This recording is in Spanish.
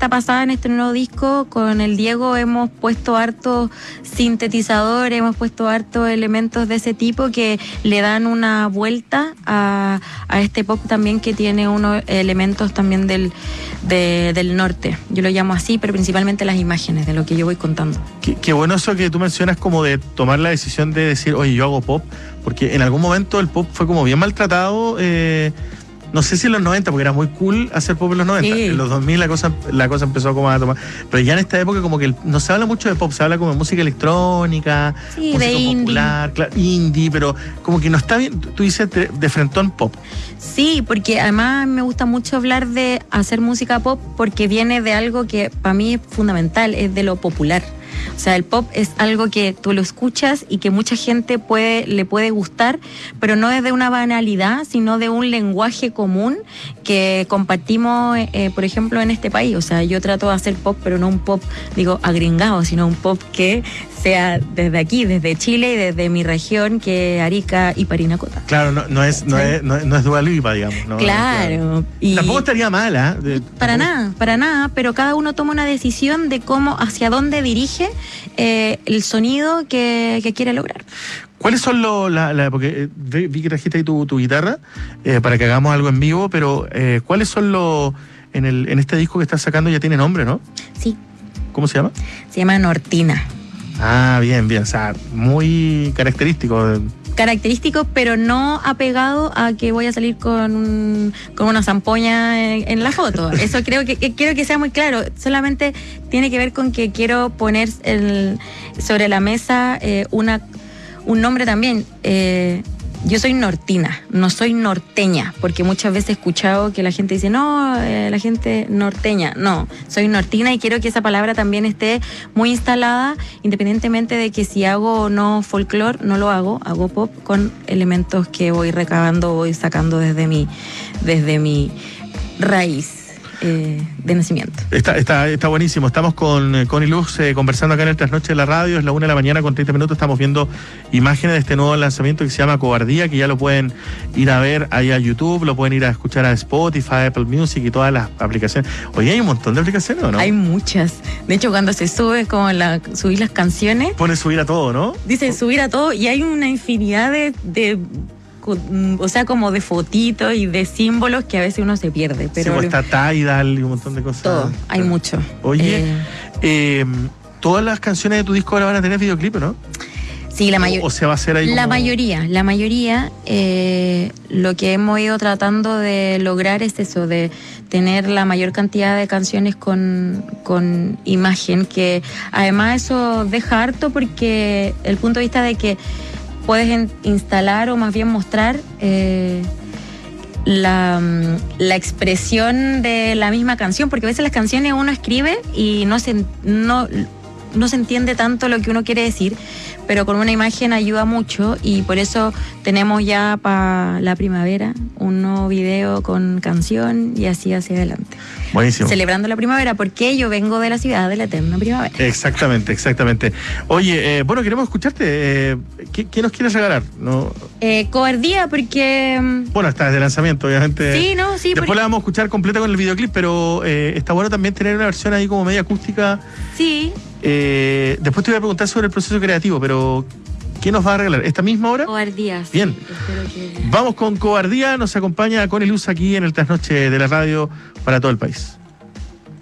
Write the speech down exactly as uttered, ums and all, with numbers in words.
está pasada en este nuevo disco. Con el Diego hemos puesto hartos sintetizadores, hemos puesto hartos elementos de ese tipo que le dan una vuelta a, a este pop también, que tiene unos elementos también del, de, del norte. Yo lo llamo así, pero principalmente las imágenes de lo que yo voy contando. Qué, qué bueno eso que tú mencionas, como de tomar la decisión de decir, oye, yo hago pop, porque en algún momento el pop fue como bien maltratado. eh, No sé si en los noventa, porque era muy cool hacer pop en los noventa. Sí. En los dos mil la cosa, la cosa empezó como a tomar. Pero ya en esta época como que no se habla mucho de pop, se habla como de música electrónica, sí, música de popular, indie. Claro, indie, pero como que no está bien, tú dices de, de frentón pop. Sí, porque además me gusta mucho hablar de hacer música pop, porque viene de algo que para mí es fundamental, es de lo popular. O sea, el pop es algo que tú lo escuchas y que mucha gente puede, le puede gustar, pero no es de una banalidad, sino de un lenguaje común que compartimos, eh, por ejemplo, en este país. O sea, yo trato de hacer pop, pero no un pop, digo, agringado, sino un pop que sea desde aquí, desde Chile y desde mi región, que es Arica y Parinacota. Claro, no, no es no ¿sí? es, no, no es Dua Lipa, digamos. ¿no? Claro. Claro. Y tampoco estaría mala. ¿eh? Para tampoco... nada, para nada, pero cada uno toma una decisión de cómo, hacia dónde dirige eh, el sonido que, que quiere lograr. ¿Cuáles son los... La, la, porque eh, vi que trajiste ahí tu, tu guitarra eh, para que hagamos algo en vivo, pero eh, ¿cuáles son los... En, el, en este disco que estás sacando ya tiene nombre, ¿no? Sí. ¿Cómo se llama? Se llama Nortina. Ah, bien, bien, o sea, muy característico. Característico, pero no apegado a que voy a salir con, un, con una zampoña en, en la foto. Eso creo que, que quiero que sea muy claro. Solamente tiene que ver con que quiero poner el, sobre la mesa eh, una, un nombre también. Eh, Yo soy nortina, no soy norteña, porque muchas veces he escuchado que la gente dice, no, eh, la gente norteña. No, soy nortina y quiero que esa palabra también esté muy instalada, independientemente de que si hago o no folclore, no lo hago, hago pop con elementos que voy recabando, voy sacando desde mi, desde mi raíz. Eh, de nacimiento. Está, está, está buenísimo. Estamos con eh, Connie Luz eh, conversando acá en el Trasnoche de la Radio. Es la una de la mañana con treinta minutos. Estamos viendo imágenes de este nuevo lanzamiento que se llama Cobardía, que ya lo pueden ir a ver ahí a YouTube, lo pueden ir a escuchar a Spotify, Apple Music y todas las aplicaciones. Oye, hay un montón de aplicaciones, ¿o no? Hay muchas. De hecho, cuando se sube, como la, subir las canciones, pone subir a todo, ¿no? Dice subir a todo y hay una infinidad de... de o sea, como de fotitos y de símbolos que a veces uno se pierde. Pero sí, pues está Tidal y un montón de cosas. Todo, hay claro. mucho. Oye, eh, eh, todas las canciones de tu disco ahora van a tener videoclip, ¿no? Sí, la mayoría. O, o se va a hacer ahí La como... mayoría, la mayoría, eh, lo que hemos ido tratando de lograr es eso, de tener la mayor cantidad de canciones con, con imagen, que además eso deja harto, porque el punto de vista de que puedes en, instalar o más bien mostrar eh, la, la expresión de la misma canción, porque a veces las canciones uno escribe y no se, no, no se entiende tanto lo que uno quiere decir, pero con una imagen ayuda mucho, y por eso tenemos ya para la primavera un nuevo video con canción y así hacia adelante. Buenísimo. Celebrando la primavera, porque yo vengo de la ciudad de la eterna primavera. Exactamente, exactamente. Oye, eh, bueno, queremos escucharte. Eh, ¿qué, ¿Qué nos quieres regalar? ¿No? Eh, cobardía, porque... Bueno, está desde el lanzamiento, obviamente. Sí, no, sí. Después porque... la vamos a escuchar completa con el videoclip, pero eh, está bueno también tener una versión ahí como media acústica. Sí. Eh, después te voy a preguntar sobre el proceso creativo, pero ¿qué nos va a regalar? ¿Esta misma hora? Cobardía. Bien. Sí, espero que... Vamos con Cobardía. Nos acompaña Connie Luz aquí en el Trasnoche de la Radio para todo el país.